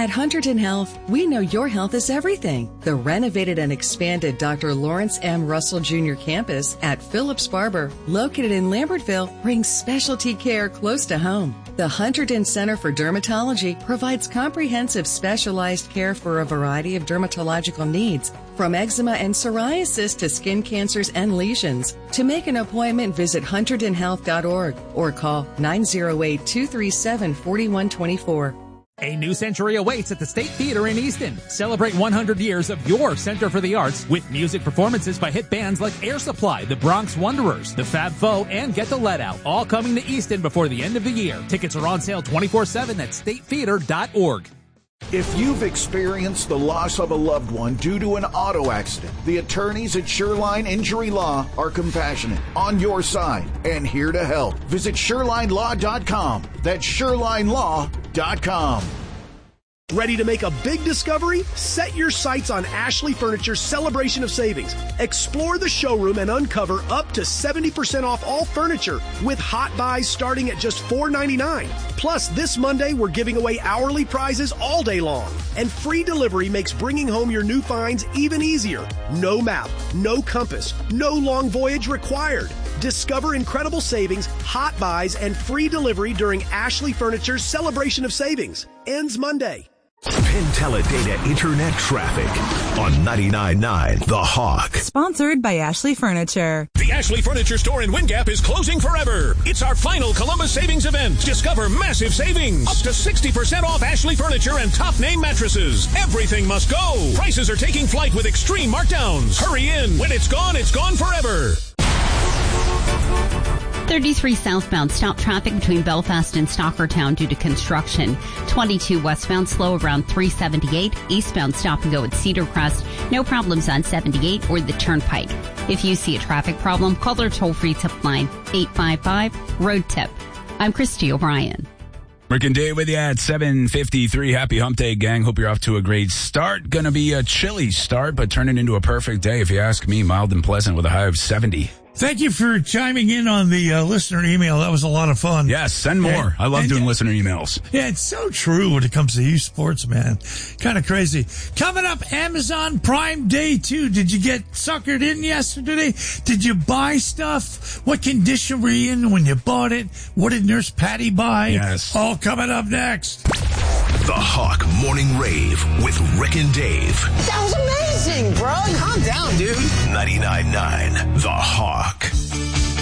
At Hunterdon Health, we know your health is everything. The renovated and expanded Dr. Lawrence M. Russell Jr. campus at Phillips Barber, located in Lambertville, brings specialty care close to home. The Hunterdon Center for Dermatology provides comprehensive specialized care for a variety of dermatological needs, from eczema and psoriasis to skin cancers and lesions. To make an appointment, visit hunterdonhealth.org or call 908-237-4124. A new century awaits at the State Theater in Easton. Celebrate 100 years of your Center for the Arts with music performances by hit bands like Air Supply, the Bronx Wanderers, the Fab Four, and Get the Let Out, all coming to Easton before the end of the year. Tickets are on sale 24/7 at statetheater.org. If you've experienced the loss of a loved one due to an auto accident, the attorneys at Shoreline Injury Law are compassionate, on your side, and here to help. Visit ShorelineLaw.com. That's ShorelineLaw.com. Ready to make a big discovery? Set your sights on Ashley Furniture's Celebration of Savings. Explore the showroom and uncover up to 70% off all furniture with hot buys starting at just $4.99. Plus, this Monday, we're giving away hourly prizes all day long. And free delivery makes bringing home your new finds even easier. No map, no compass, no long voyage required. Discover incredible savings, hot buys, and free delivery during Ashley Furniture's Celebration of Savings. Ends Monday. Penn Teledata Internet Traffic on 99.9 The Hawk. Sponsored by Ashley Furniture. The Ashley Furniture store in Wingap is closing forever. It's our final Columbus Savings event. Discover massive savings. Up to 60% off Ashley Furniture and top name mattresses. Everything must go. Prices are taking flight with extreme markdowns. Hurry in. When it's gone forever. 33 southbound, stop traffic between Belfast and Stockertown due to construction. 22 westbound, slow around 378. Eastbound, stop and go at Cedar Crest. No problems on 78 or the Turnpike. If you see a traffic problem, call their toll-free tip line, 855-ROAD-TIP. I'm Christy O'Brien. Rick and Dave with you at 7:53. Happy hump day, gang. Hope you're off to a great start. Going to be a chilly start, but turning into a perfect day, if you ask me. Mild and pleasant with a high of 70. Thank you for chiming in on the listener email. That was a lot of fun. Yes, send more. I love doing listener emails. Yeah, it's so true when it comes to youth sports, man. Kind of crazy. Coming up, Amazon Prime Day 2. Did you get suckered in yesterday? Did you buy stuff? What condition were you in when you bought it? What did Nurse Patty buy? Yes. All coming up next. The Hawk Morning Rave with Rick and Dave. That was amazing, bro. Calm down, dude. 99.9 The Hawk.